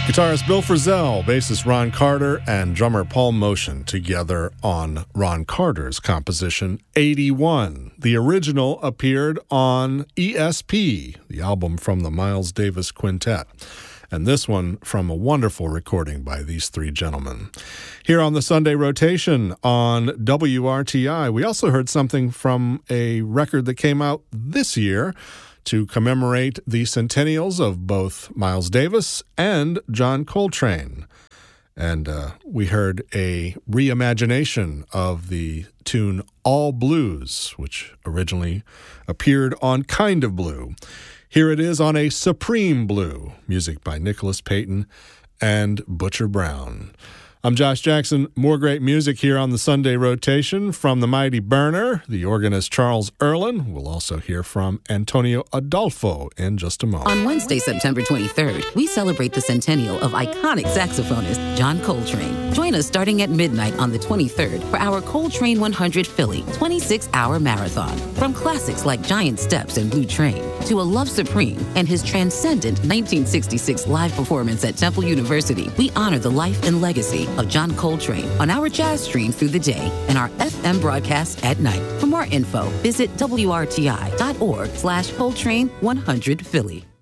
Guitarist Bill Frisell, bassist Ron Carter, and drummer Paul Motion together on Ron Carter's composition 81. The original appeared on ESP, the album from the Miles Davis Quintet, and this one from a wonderful recording by these three gentlemen. Here on the Sunday Rotation on WRTI, we also heard something from a record that came out this year to commemorate the centennials of both Miles Davis and John Coltrane. And we heard a reimagination of the tune All Blues, which originally appeared on Kind of Blue. Here it is on a Supreme Blue, music by Nicholas Payton and Butcher Brown. I'm Josh Jackson. More great music here on the Sunday Rotation from the Mighty Burner, the organist Charles Erlin. We'll also hear from Antonio Adolfo in just a moment. On Wednesday, September 23rd, we celebrate the centennial of iconic saxophonist John Coltrane. Join us starting at midnight on the 23rd for our Coltrane 100 Philly 26-hour marathon. From classics like Giant Steps and Blue Train to A Love Supreme and his transcendent 1966 live performance at Temple University, we honor the life and legacy of John Coltrane on our jazz stream through the day and our FM broadcast at night. For more info, visit WRTI.org/Coltrane 100 Philly.